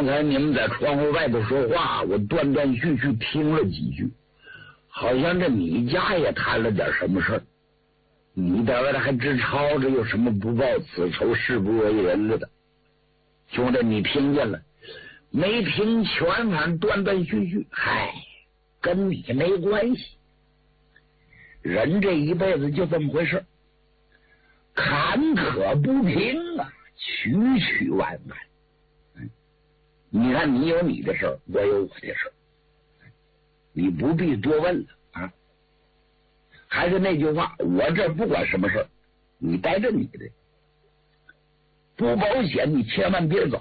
刚才你们在窗户外头说话，我断断续续听了几句，好像这你家也谈了点什么事儿。你在外头还直吵着有什么不报此仇誓不为人了的。兄弟，你听见了没？听全反断断续续，嗨，跟你没关系。人这一辈子就这么回事，坎坷不平啊，曲曲弯弯。你看，你有你的事儿，我有我的事儿，你不必多问了啊。还是那句话，我这不管什么事儿，你带着你的，不保险你千万别走。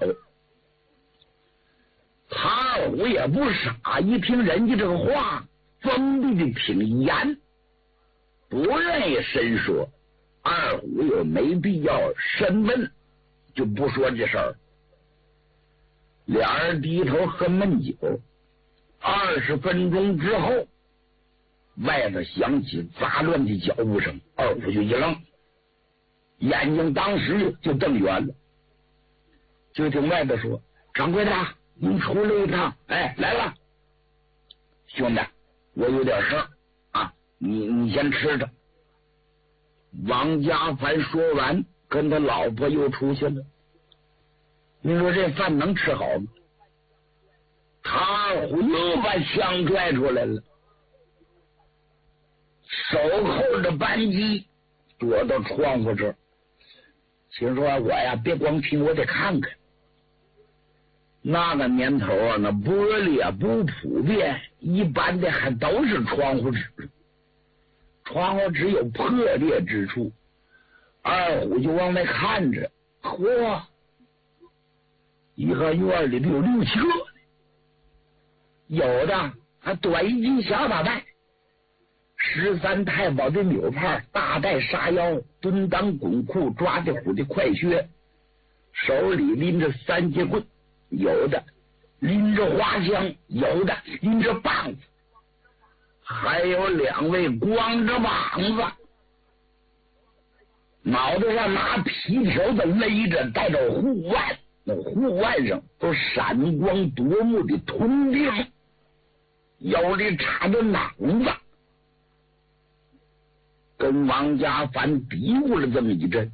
他二虎也不傻，一听人家这个话，封闭的挺严，不愿意深说。二虎又没必要深问，就不说这事儿。俩人低头喝闷酒，20分钟之后，外头响起杂乱的脚步声，二虎就一愣，眼睛当时就瞪圆了，就听外头说：“掌柜的，您出来一趟。”“哎，来了。”“兄弟，我有点事儿啊，你先吃着。”王家凡说完，跟他老婆又出去了。你说这饭能吃好吗？他二虎又把枪拽出来了，手扣着扳机，躲到窗户这儿。心说我呀，别光听，我得看看。那个年头啊，那玻璃啊不普遍，一般的还都是窗户纸，窗户纸有破裂之处。二虎就往外看着，嚯，一个院里头有6、7个，有的还短衣襟小打带，13太保的纽帕，大带沙腰，蹲裆滚裤，抓的虎的快靴，手里拎着3节棍，有的拎着花枪，有的拎着棒子，还有2位光着膀子，脑袋上拿皮条子勒着，带着护腕，那护腕上都闪光夺目的铜钉，腰里插着囊子，跟王家凡嘀咕了这么一阵，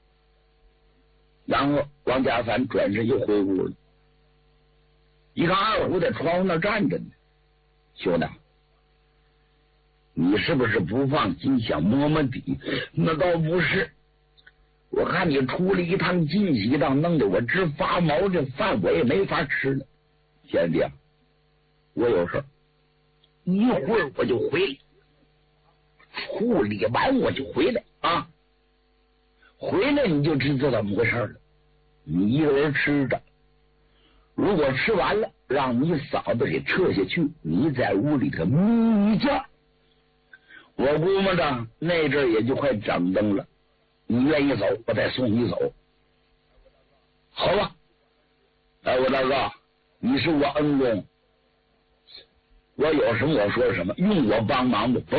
然后王家凡转身又回屋了。一看二虎在窗户那站着呢，兄弟，你是不是不放心想摸摸底？那倒不是，我看你出了一趟进喜当，弄得我直发毛，这饭我也没法吃了。贤弟啊，我有事儿，一会儿我就回来，处理完我就回来啊。回来你就知道怎么回事了。你一个人吃着，如果吃完了，让你嫂子给撤下去，你在屋里头眯一觉。我估摸着那阵儿也就快掌灯了，你愿意走，我再送你走，好吧？哎，我大哥，你是我恩公，我有什么我说什么，用我帮忙不？不，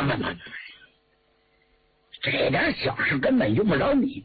这点小事根本用不着你。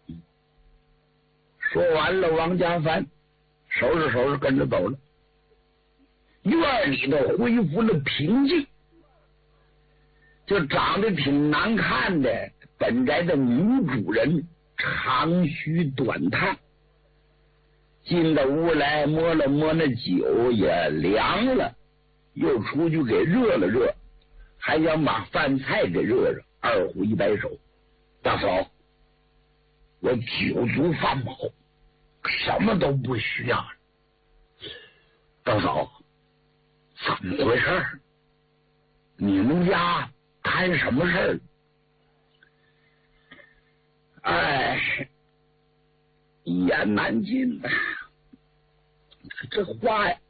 说完了，王家凡收拾收拾跟着走了。院里头恢复了平静，就长得挺难看的本宅的女主人长吁短叹，进到屋来摸了摸那酒也凉了，又出去给热了热，还想把饭菜给热热。二虎一摆手：“大嫂，我酒足饭饱，什么都不需要了。”大嫂，怎么回事？你们家谈什么事儿？哎，一言难尽呐。这话呀，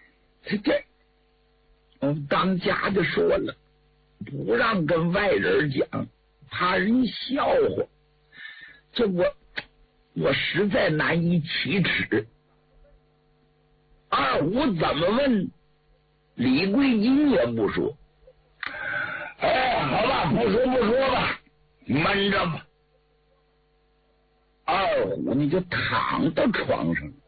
当家的说了，不让跟外人讲，怕人笑话。这我实在难以启齿。二虎怎么问，李桂金也不说。哎，好吧，不说吧，闷着吧。二虎你就躺到床上，